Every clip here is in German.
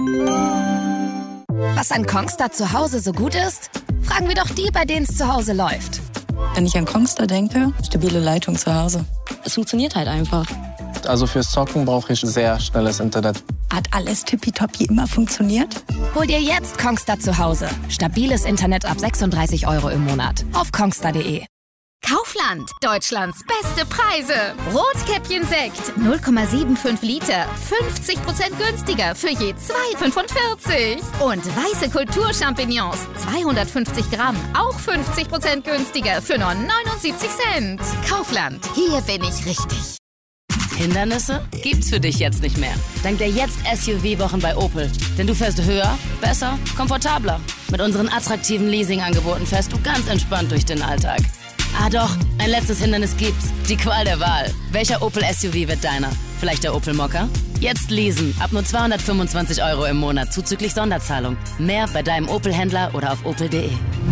Was an Kongstar zu Hause so gut ist? Fragen wir doch die, bei denen es zu Hause läuft. Wenn ich an Kongstar denke, stabile Leitung zu Hause. Es funktioniert halt einfach. Also fürs Zocken brauche ich sehr schnelles Internet. Hat alles tippitoppi immer funktioniert? Hol dir jetzt Kongstar zu Hause. Stabiles Internet ab 36 € im Monat. Auf kongstar.de. Kaufland, Deutschlands beste Preise. Rotkäppchen Sekt, 0,75 Liter, 50% günstiger für je 2,45. Und weiße Kulturchampignons, 250 Gramm, auch 50% günstiger für nur 79 Cent. Kaufland, hier bin ich richtig. Hindernisse gibt's für dich jetzt nicht mehr. Dank der Jetzt-SUV-Wochen bei Opel. Denn du fährst höher, besser, komfortabler. Mit unseren attraktiven Leasingangeboten fährst du ganz entspannt durch den Alltag. Ah doch, ein letztes Hindernis gibt's. Die Qual der Wahl. Welcher Opel-SUV wird deiner? Vielleicht der Opel Mokka? Jetzt leasen. Ab nur 225 € im Monat zuzüglich Sonderzahlung. Mehr bei deinem Opel-Händler oder auf opel.de.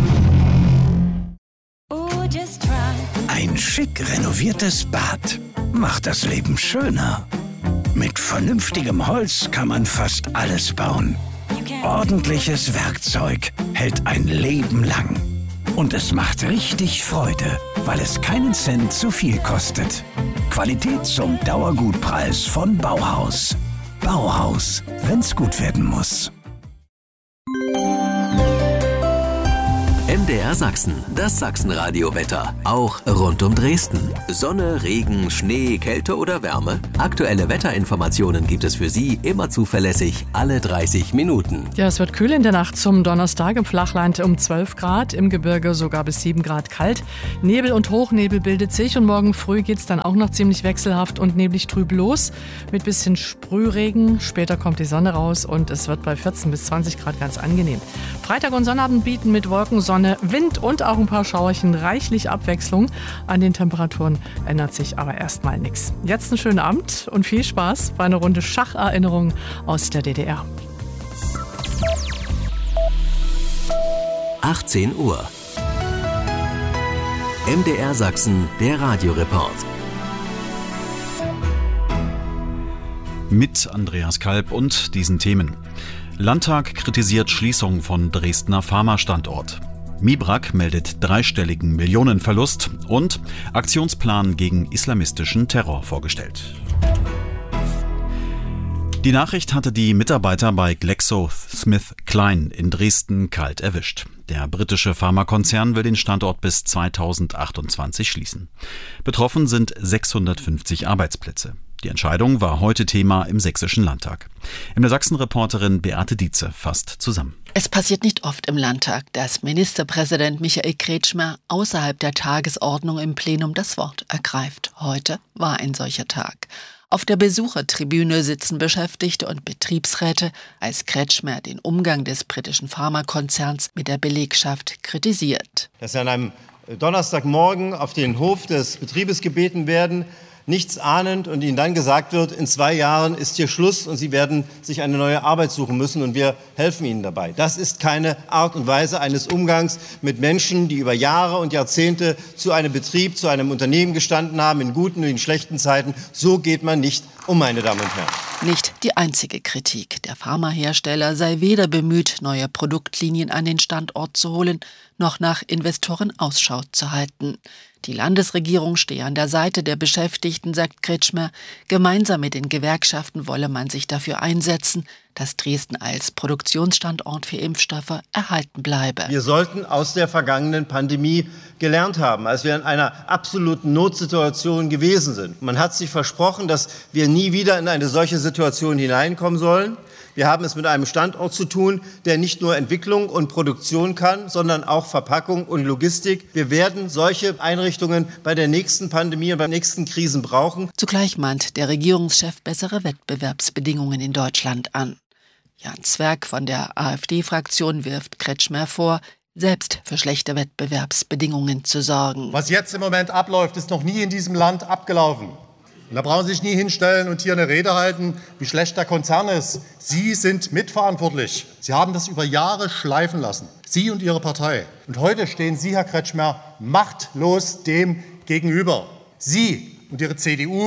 Ein schick renoviertes Bad macht das Leben schöner. Mit vernünftigem Holz kann man fast alles bauen. Ordentliches Werkzeug hält ein Leben lang. Und es macht richtig Freude, weil es keinen Cent zu viel kostet. Qualität zum Dauergutpreis von Bauhaus. Bauhaus, wenn's gut werden muss. MDR Sachsen, das Sachsenradio-Wetter. Auch rund um Dresden. Sonne, Regen, Schnee, Kälte oder Wärme. Aktuelle Wetterinformationen gibt es für Sie immer zuverlässig, alle 30 Minuten. Ja, es wird kühl in der Nacht zum Donnerstag. Im Flachland um 12 Grad, im Gebirge sogar bis 7 Grad kalt. Nebel und Hochnebel bildet sich und morgen früh geht es dann auch noch ziemlich wechselhaft und neblig trüb los. Mit bisschen Sprühregen. Später kommt die Sonne raus und es wird bei 14 bis 20 Grad ganz angenehm. Freitag und Sonnabend bieten mit Wolken, Sonne, Wind und auch ein paar Schauerchen reichlich Abwechslung. An den Temperaturen ändert sich aber erstmal nichts. Jetzt einen schönen Abend und viel Spaß bei einer Runde Schacherinnerungen aus der DDR. 18 Uhr. MDR Sachsen, der Radioreport. Mit Andreas Kalb und diesen Themen. Landtag kritisiert Schließung von Dresdner Pharma-Standort. Mibrak meldet dreistelligen Millionenverlust und Aktionsplan gegen islamistischen Terror vorgestellt. Die Nachricht hatte die Mitarbeiter bei GlaxoSmithKline in Dresden kalt erwischt. Der britische Pharmakonzern will den Standort bis 2028 schließen. Betroffen sind 650 Arbeitsplätze. Die Entscheidung war heute Thema im Sächsischen Landtag. MDR Sachsen-Reporterin Beate Dietze fasst zusammen. Es passiert nicht oft im Landtag, dass Ministerpräsident Michael Kretschmer außerhalb der Tagesordnung im Plenum das Wort ergreift. Heute war ein solcher Tag. Auf der Besuchertribüne sitzen Beschäftigte und Betriebsräte, als Kretschmer den Umgang des britischen Pharmakonzerns mit der Belegschaft kritisiert. Dass Sie an einem Donnerstagmorgen auf den Hof des Betriebes gebeten werden, nichts ahnend, und Ihnen dann gesagt wird, in 2 Jahren ist hier Schluss und Sie werden sich eine neue Arbeit suchen müssen und wir helfen Ihnen dabei. Das ist keine Art und Weise eines Umgangs mit Menschen, die über Jahre und Jahrzehnte zu einem Betrieb, zu einem Unternehmen gestanden haben, in guten und in schlechten Zeiten. So geht man nicht um, meine Damen und Herren. Nicht die einzige Kritik. Der Pharmahersteller sei weder bemüht, neue Produktlinien an den Standort zu holen, noch nach Investoren Ausschau zu halten. Die Landesregierung stehe an der Seite der Beschäftigten, sagt Kretschmer. Gemeinsam mit den Gewerkschaften wolle man sich dafür einsetzen, dass Dresden als Produktionsstandort für Impfstoffe erhalten bleibe. Wir sollten aus der vergangenen Pandemie gelernt haben, als wir in einer absoluten Notsituation gewesen sind. Man hat sich versprochen, dass wir nie wieder in eine solche Situation hineinkommen sollen. Wir haben es mit einem Standort zu tun, der nicht nur Entwicklung und Produktion kann, sondern auch Verpackung und Logistik. Wir werden solche Einrichtungen bei der nächsten Pandemie und bei nächsten Krisen brauchen. Zugleich mahnt der Regierungschef bessere Wettbewerbsbedingungen in Deutschland an. Jan Zwerg von der AfD-Fraktion wirft Kretschmer vor, selbst für schlechte Wettbewerbsbedingungen zu sorgen. Was jetzt im Moment abläuft, ist noch nie in diesem Land abgelaufen. Und da brauchen Sie sich nie hinstellen und hier eine Rede halten, wie schlecht der Konzern ist. Sie sind mitverantwortlich. Sie haben das über Jahre schleifen lassen. Sie und Ihre Partei. Und heute stehen Sie, Herr Kretschmer, machtlos dem gegenüber. Sie und Ihre CDU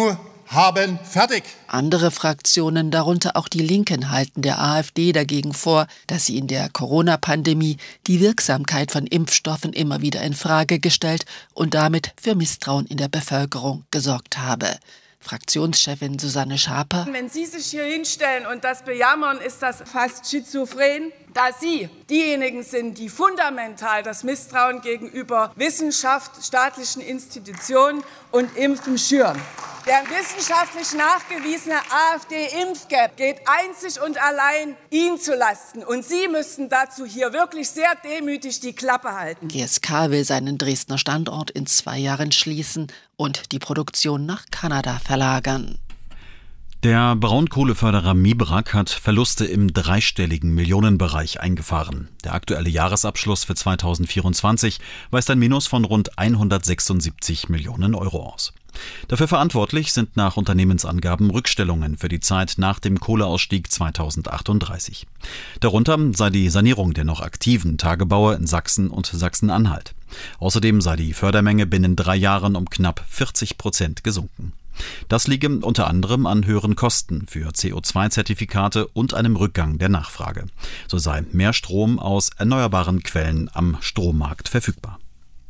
haben fertig. Andere Fraktionen, darunter auch die Linken, halten der AfD dagegen vor, dass sie in der Corona-Pandemie die Wirksamkeit von Impfstoffen immer wieder in Frage gestellt und damit für Misstrauen in der Bevölkerung gesorgt habe. Fraktionschefin Susanne Schaper: Wenn Sie sich hier hinstellen und das bejammern, ist das fast schizophren, da Sie diejenigen sind, die fundamental das Misstrauen gegenüber Wissenschaft, staatlichen Institutionen und Impfen schüren. Der wissenschaftlich nachgewiesene AfD-Impfgap geht einzig und allein Ihnen zu Lasten. Und Sie müssten dazu hier wirklich sehr demütig die Klappe halten. GSK will seinen Dresdner Standort in 2 Jahren schließen und die Produktion nach Kanada verlagern. Der Braunkohleförderer Mibrak hat Verluste im dreistelligen Millionenbereich eingefahren. Der aktuelle Jahresabschluss für 2024 weist ein Minus von rund 176 Millionen Euro aus. Dafür verantwortlich sind nach Unternehmensangaben Rückstellungen für die Zeit nach dem Kohleausstieg 2038. Darunter sei die Sanierung der noch aktiven Tagebaue in Sachsen und Sachsen-Anhalt. Außerdem sei die Fördermenge binnen 3 Jahren um knapp 40% gesunken. Das liege unter anderem an höheren Kosten für CO2-Zertifikate und einem Rückgang der Nachfrage. So sei mehr Strom aus erneuerbaren Quellen am Strommarkt verfügbar.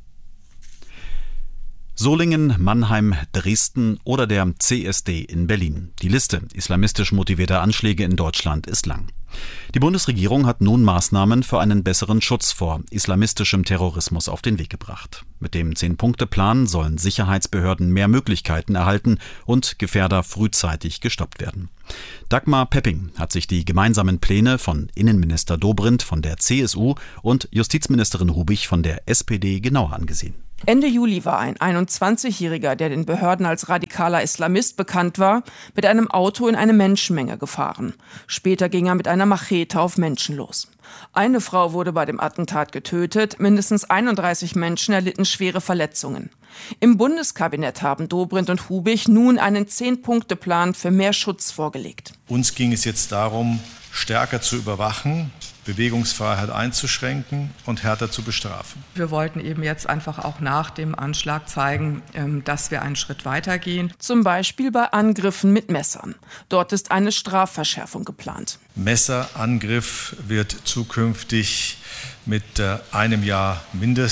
Solingen, Mannheim, Dresden oder der CSD in Berlin. Die Liste islamistisch motivierter Anschläge in Deutschland ist lang. Die Bundesregierung hat nun Maßnahmen für einen besseren Schutz vor islamistischem Terrorismus auf den Weg gebracht. Mit dem 10-Punkte-Plan sollen Sicherheitsbehörden mehr Möglichkeiten erhalten und Gefährder frühzeitig gestoppt werden. Dagmar Pepping hat sich die gemeinsamen Pläne von Innenminister Dobrindt von der CSU und Justizministerin Hubich von der SPD genauer angesehen. Ende Juli war ein 21-Jähriger, der den Behörden als radikaler Islamist bekannt war, mit einem Auto in eine Menschenmenge gefahren. Später ging er mit einer Machete auf Menschen los. Eine Frau wurde bei dem Attentat getötet, mindestens 31 Menschen erlitten schwere Verletzungen. Im Bundeskabinett haben Dobrindt und Hubich nun einen 10-Punkte-Plan für mehr Schutz vorgelegt. Uns ging es jetzt darum, stärker zu überwachen, Bewegungsfreiheit einzuschränken und härter zu bestrafen. Wir wollten eben jetzt einfach auch nach dem Anschlag zeigen, dass wir einen Schritt weitergehen. Zum Beispiel bei Angriffen mit Messern. Dort ist eine Strafverschärfung geplant. Messerangriff wird zukünftig mit 1 Jahr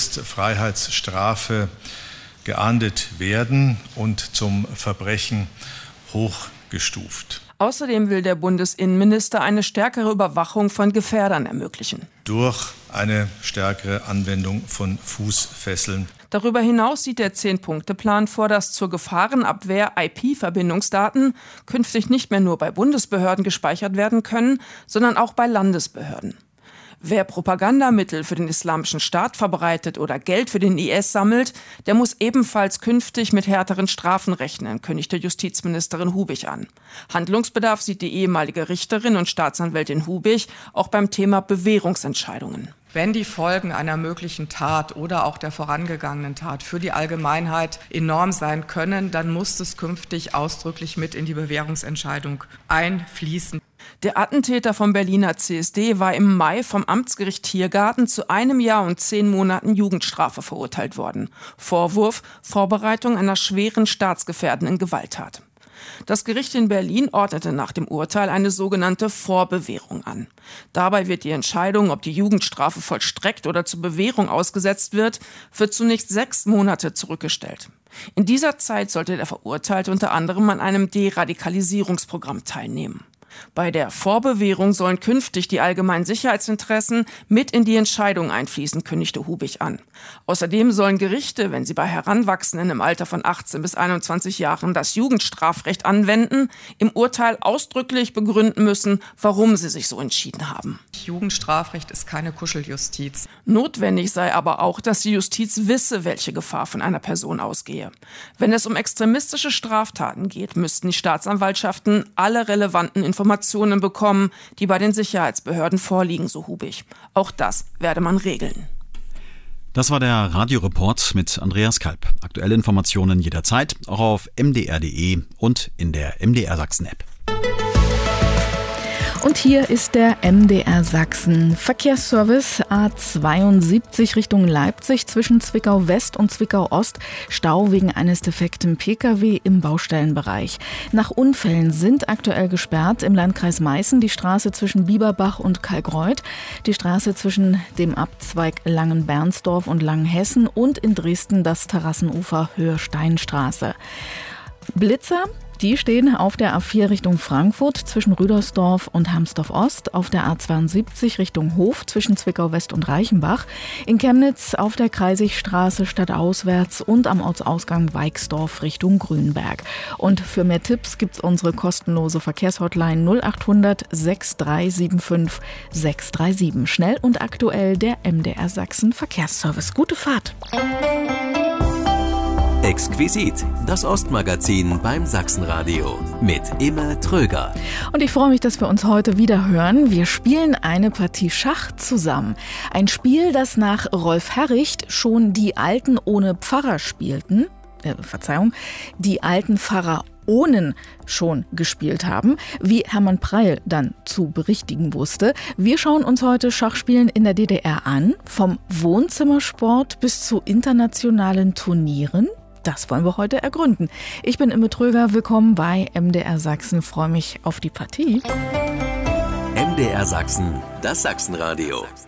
Mindestfreiheitsstrafe geahndet werden und zum Verbrechen hochgestuft. Außerdem will der Bundesinnenminister eine stärkere Überwachung von Gefährdern ermöglichen. Durch eine stärkere Anwendung von Fußfesseln. Darüber hinaus sieht der 10-Punkte-Plan vor, dass zur Gefahrenabwehr IP-Verbindungsdaten künftig nicht mehr nur bei Bundesbehörden gespeichert werden können, sondern auch bei Landesbehörden. Wer Propagandamittel für den Islamischen Staat verbreitet oder Geld für den IS sammelt, der muss ebenfalls künftig mit härteren Strafen rechnen, kündigte Justizministerin Hubich an. Handlungsbedarf sieht die ehemalige Richterin und Staatsanwältin Hubich auch beim Thema Bewährungsentscheidungen. Wenn die Folgen einer möglichen Tat oder auch der vorangegangenen Tat für die Allgemeinheit enorm sein können, dann muss es künftig ausdrücklich mit in die Bewährungsentscheidung einfließen. Der Attentäter vom Berliner CSD war im Mai vom Amtsgericht Tiergarten zu 1 Jahr und 10 Monaten Jugendstrafe verurteilt worden. Vorwurf: Vorbereitung einer schweren staatsgefährdenden Gewalttat. Das Gericht in Berlin ordnete nach dem Urteil eine sogenannte Vorbewährung an. Dabei wird die Entscheidung, ob die Jugendstrafe vollstreckt oder zur Bewährung ausgesetzt wird, für zunächst 6 Monate zurückgestellt. In dieser Zeit sollte der Verurteilte unter anderem an einem Deradikalisierungsprogramm teilnehmen. Bei der Vorbewährung sollen künftig die allgemeinen Sicherheitsinteressen mit in die Entscheidung einfließen, kündigte Hubich an. Außerdem sollen Gerichte, wenn sie bei Heranwachsenden im Alter von 18 bis 21 Jahren das Jugendstrafrecht anwenden, im Urteil ausdrücklich begründen müssen, warum sie sich so entschieden haben. Jugendstrafrecht ist keine Kuscheljustiz. Notwendig sei aber auch, dass die Justiz wisse, welche Gefahr von einer Person ausgehe. Wenn es um extremistische Straftaten geht, müssten die Staatsanwaltschaften alle relevanten Informationen bekommen, die bei den Sicherheitsbehörden vorliegen, so Hubich. Auch das werde man regeln. Das war der Radioreport mit Andreas Kalb. Aktuelle Informationen jederzeit, auch auf mdr.de und in der MDR Sachsen-App. Und hier ist der MDR Sachsen Verkehrsservice A72 Richtung Leipzig zwischen Zwickau West und Zwickau Ost. Stau wegen eines defekten Pkw im Baustellenbereich. Nach Unfällen sind aktuell gesperrt im Landkreis Meißen die Straße zwischen Bieberbach und Kalkreuth, die Straße zwischen dem Abzweig Langenbernsdorf und Langenhessen und in Dresden das Terrassenufer Höhe Steinstraße. Blitzer, die stehen auf der A4 Richtung Frankfurt zwischen Rüdersdorf und Hamsdorf Ost, auf der A72 Richtung Hof zwischen Zwickau West und Reichenbach, in Chemnitz auf der Kreisigstraße stadtauswärts und am Ortsausgang Weixdorf Richtung Grünberg. Und für mehr Tipps gibt's unsere kostenlose Verkehrshotline 0800 6375 637. Schnell und aktuell der MDR Sachsen Verkehrsservice. Gute Fahrt! Exquisit, das Ostmagazin beim Sachsenradio mit Imme Tröger. Und ich freue mich, dass wir uns heute wieder hören. Wir spielen eine Partie Schach zusammen. Ein Spiel, das nach Rolf Herricht schon die Alten ohne Pfarrer spielten. Die alten Pharaonen schon gespielt haben, wie Hermann Preil dann zu berichtigen wusste. Wir schauen uns heute Schachspielen in der DDR an, vom Wohnzimmersport bis zu internationalen Turnieren. Das wollen wir heute ergründen. Ich bin Imme Tröger, willkommen bei MDR Sachsen, freue mich auf die Partie. MDR Sachsen, das Sachsenradio.